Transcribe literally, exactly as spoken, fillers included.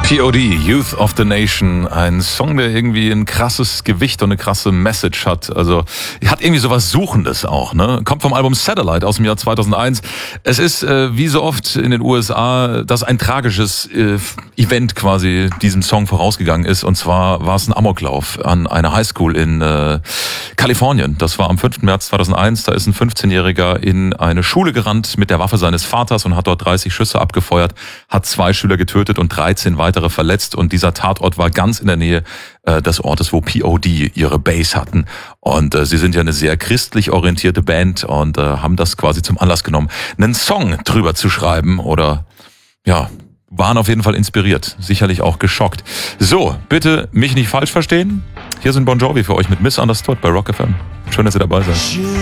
P O D, Youth of the Nation, ein Song, der irgendwie ein krasses Gewicht und eine krasse Message hat. Also hat irgendwie sowas Suchendes auch, ne? Kommt vom Album Satellite aus dem Jahr zweitausendeins. Es ist äh, wie so oft in den U S A, dass ein tragisches äh, Event quasi diesem Song vorausgegangen ist. Und zwar war es ein Amoklauf an einer Highschool in äh, Kalifornien. Das war am fünften März zweitausendeins. Da ist ein fünfzehnjähriger in eine Schule gerannt mit der Waffe seines Vaters und hat dort dreißig Schüsse abgefeuert, hat zwei Schüler getötet und dreizehn weitere verletzt. Und dieser Tatort war ganz in der Nähe äh, des Ortes, wo P O D ihre Base hatten. Und äh, sie sind ja eine sehr christlich orientierte Band und äh, haben das quasi zum Anlass genommen, einen Song drüber zu schreiben oder ja, waren auf jeden Fall inspiriert, sicherlich auch geschockt. So, bitte mich nicht falsch verstehen. Hier sind Bon Jovi für euch mit Misunderstood bei Rock F M. Schön, dass ihr dabei seid.